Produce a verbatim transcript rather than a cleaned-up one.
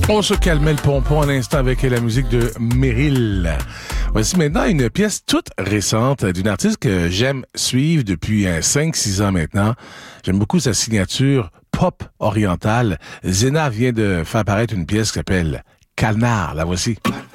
On se calmait le pompon à l'instant avec la musique de Meryl. Voici maintenant une pièce toute récente d'une artiste que j'aime suivre depuis cinq six ans maintenant. J'aime beaucoup sa signature pop orientale. Zena vient de faire paraître une pièce qui s'appelle Calnar. La voici.